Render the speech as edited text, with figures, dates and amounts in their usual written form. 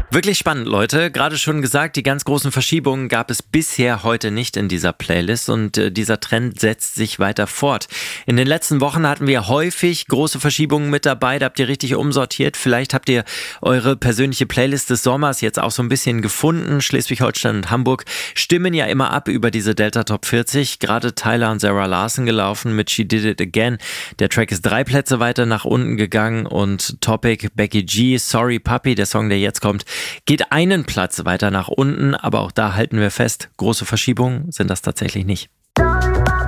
Wirklich spannend, Leute. Gerade schon gesagt, die ganz großen Verschiebungen gab es bisher heute nicht in dieser Playlist und dieser Trend setzt sich weiter fort. In den letzten Wochen hatten wir häufig große Verschiebungen mit dabei, da habt ihr richtig umsortiert. Vielleicht habt ihr eure persönliche Playlist des Sommers jetzt auch so ein bisschen gefunden. Schleswig-Holstein und Hamburg stimmen ja immer ab über diese Delta Top 40. Gerade Tyler und Sarah Larson gelaufen mit She Did It Again. Der Track ist 3 Plätze weiter nach unten gegangen und Topic, Becky G, Sorry Puppy, der Song, der jetzt kommt, geht einen Platz weiter nach unten, aber auch da halten wir fest, große Verschiebungen sind das tatsächlich nicht.